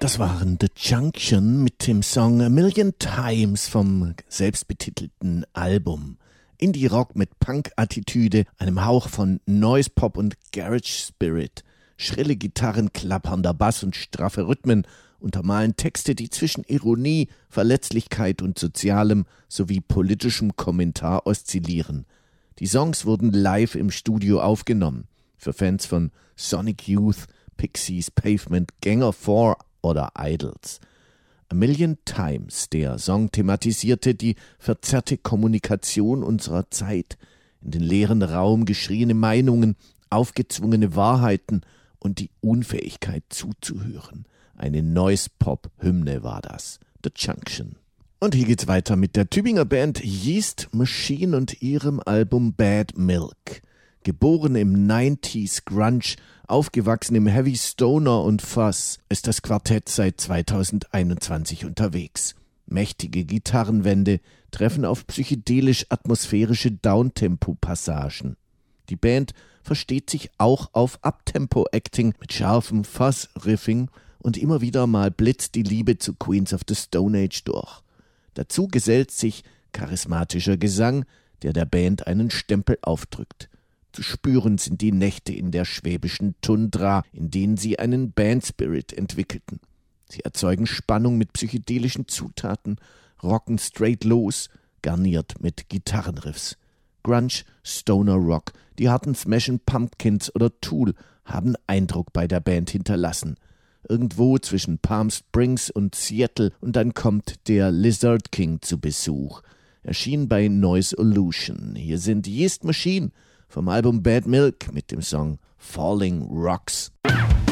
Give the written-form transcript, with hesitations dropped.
Das waren The Junction mit dem Song A Million Times vom selbstbetitelten Album. Indie-Rock mit Punk-Attitüde, einem Hauch von Noise-Pop und Garage-Spirit. Schrille Gitarren, klappernder Bass und straffe Rhythmen untermalen Texte, die zwischen Ironie, Verletzlichkeit und sozialem sowie politischem Kommentar oszillieren. Die Songs wurden live im Studio aufgenommen. Für Fans von Sonic Youth, Pixies, Pavement, Gang of Four oder Idols. A Million Times, der Song thematisierte die verzerrte Kommunikation unserer Zeit, in den leeren Raum geschrieene Meinungen, aufgezwungene Wahrheiten und die Unfähigkeit zuzuhören. Eine Noise-Pop-Hymne war das, The Junction. Und hier geht's weiter mit der Tübinger Band Yeast Machine und ihrem Album Bad Milk. Geboren im 90s Grunge, aufgewachsen im Heavy Stoner und Fuzz, ist das Quartett seit 2021 unterwegs. Mächtige Gitarrenwände treffen auf psychedelisch-atmosphärische Downtempo-Passagen. Die Band versteht sich auch auf Uptempo-Acting mit scharfem Fuzz-Riffing und immer wieder mal blitzt die Liebe zu Queens of the Stone Age durch. Dazu gesellt sich charismatischer Gesang, der Band einen Stempel aufdrückt. Zu spüren sind die Nächte in der schwäbischen Tundra, in denen sie einen Bandspirit entwickelten. Sie erzeugen Spannung mit psychedelischen Zutaten, rocken straight los, garniert mit Gitarrenriffs. Grunge, Stoner Rock, die harten Smashing Pumpkins oder Tool haben Eindruck bei der Band hinterlassen. Irgendwo zwischen Palm Springs und Seattle und dann kommt der Lizard King zu Besuch. Erschien bei Noise Illusion. Hier sind Yeast Machine vom Album Bad Milk mit dem Song Falling Rocks.